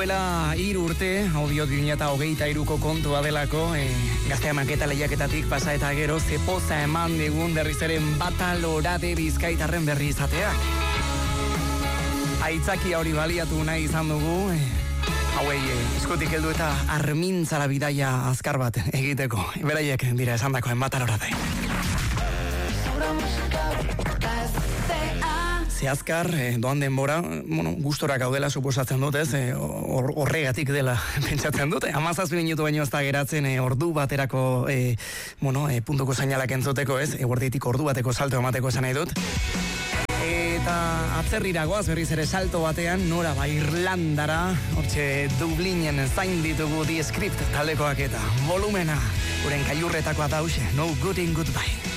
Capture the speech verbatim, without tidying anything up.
duela hiru urte, audio bi mila hogeita hiruko kontua delako, e, Gaztea maketa lehiaketatik pasa eta gero zepoza eman digun berriz ere Batalorade bizkaitarren berri izateak. Aitzakia hori baliatu nahi izan dugu, e, hauei e, eskutik heldu eta armintzara bidaia azkar bat egiteko. Beraiek dira esandakoen Batalorade. Azkar, eh, doan denbora, bueno, gustora gaudela suposatzen dut, ez, eh, or, horregatik dela pentsatzen dut. Hamazazpi minutu baino ez da geratzen eh, ordu baterako, eh, bueno, eh, puntuko zainalak entzuteko, ez, eguerditik ordu bateko salto emateko esan nahi dut. Eta atzerriragoaz berriz ere salto batean, nora ba Irlandara, hortxe Dublinen zain ditugu The Script taldekoak eta volumena, uren kaiurretakoa da hause, No Good in Goodbye.